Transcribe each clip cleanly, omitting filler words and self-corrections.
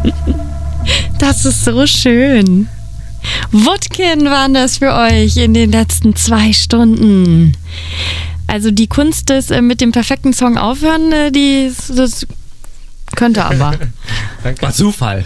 Das ist so schön. Wutkin waren das für euch in den letzten 2 Stunden. Also die Kunst des mit dem perfekten Song aufhören, das könnte aber. Danke. War Zufall.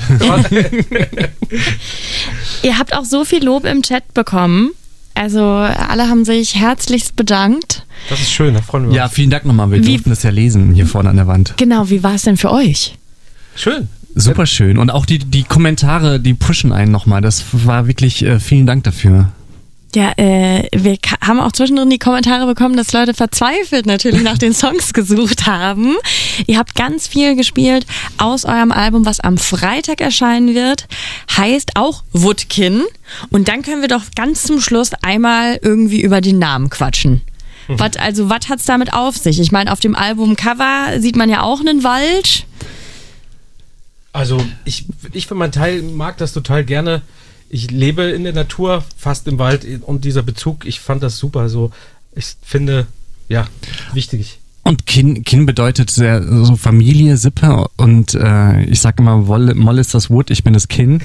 Ihr habt auch so viel Lob im Chat bekommen. Also alle haben sich herzlichst bedankt. Das ist schön, da freuen wir uns. Ja, vielen Dank nochmal. Wir durften das ja lesen hier vorne an der Wand. Genau, wie war es denn für euch? Schön. Super schön. Und auch die Kommentare, die pushen einen nochmal. Das war wirklich, vielen Dank dafür. Ja, wir haben auch zwischendrin die Kommentare bekommen, dass Leute verzweifelt natürlich nach den Songs gesucht haben. Ihr habt ganz viel gespielt aus eurem Album, was am Freitag erscheinen wird. Heißt auch Wutkin. Und dann können wir doch ganz zum Schluss einmal irgendwie über den Namen quatschen. Was hat's damit auf sich? Ich meine, auf dem Albumcover sieht man ja auch einen Wald. Also ich für meinen Teil mag das total gerne. Ich lebe in der Natur, fast im Wald, und dieser Bezug, ich fand das super. So, ich finde, ja, wichtig. Und Kin bedeutet so Familie, Sippe, und ich sage immer, Moll ist das Wood, ich bin das Kin.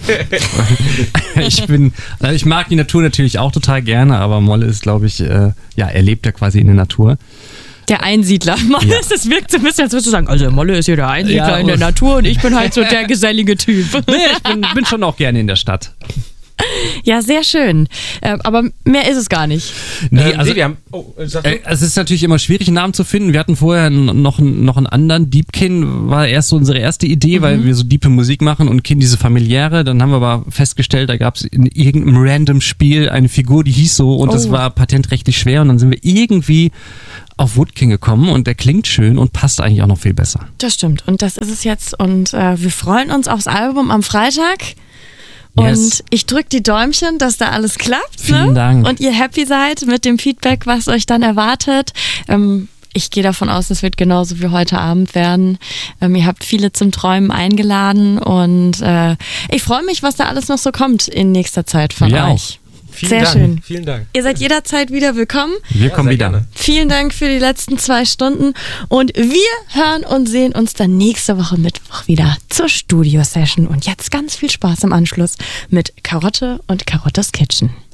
Ich mag die Natur natürlich auch total gerne, aber Molle ist, glaube ich, er lebt ja quasi in der Natur. Der Einsiedler. Molle ist, das wirkt so ein bisschen, als würdest du sagen, also Molle ist hier der Einsiedler in der Natur und ich bin halt so der gesellige Typ. Nee, ich bin schon auch gerne in der Stadt. Ja, sehr schön. Aber mehr ist es gar nicht. Nee, also, es ist natürlich immer schwierig, einen Namen zu finden. Wir hatten vorher noch einen anderen. Deepkin war erst so unsere erste Idee, weil wir so diepe Musik machen und Kin diese familiäre. Dann haben wir aber festgestellt, da gab es in irgendeinem random Spiel eine Figur, die hieß so, und das war patentrechtlich schwer, und dann sind wir irgendwie auf Wutkin gekommen, und der klingt schön und passt eigentlich auch noch viel besser. Das stimmt, und das ist es jetzt, und wir freuen uns aufs Album am Freitag. Und ich drücke die Däumchen, dass da alles klappt. Vielen Dank. Und ihr happy seid mit dem Feedback, was euch dann erwartet. Ich gehe davon aus, es wird genauso wie heute Abend werden. Ihr habt viele zum Träumen eingeladen, und ich freue mich, was da alles noch so kommt in nächster Zeit von euch. Sehr schön. Vielen Dank. Ihr seid jederzeit wieder willkommen. Wir kommen wieder. Gerne. Vielen Dank für die letzten 2 Stunden. Und wir hören und sehen uns dann nächste Woche Mittwoch wieder zur Studio-Session. Und jetzt ganz viel Spaß im Anschluss mit Karotte und Karottes Kitchen.